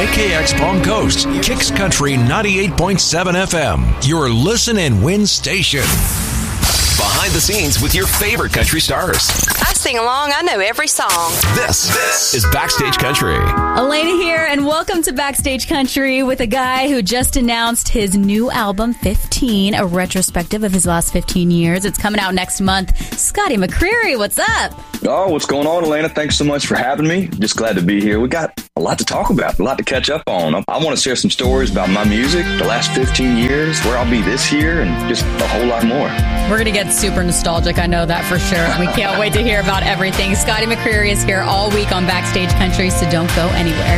KKX Palm Coast, Kicks Country 98.7 FM, your listen and win station. Behind the scenes with your favorite country stars. I sing along. I know every song. This is Backstage Country. Elena here, and welcome to Backstage Country with a guy who just announced his new album, 15, a retrospective of his last 15 years. It's coming out next month. Scotty McCreery, what's up? Oh, what's going on, Elena? Thanks so much for having me. Just glad to be here. We got a lot to talk about, a lot to catch up on. I want to share some stories about my music, the last 15 years, where I'll be this year, and just a whole lot more. We're going to get super nostalgic. I know that for sure. We can't wait to hear about everything. Scotty McCreery is here all week on Backstage Country, so don't go anywhere.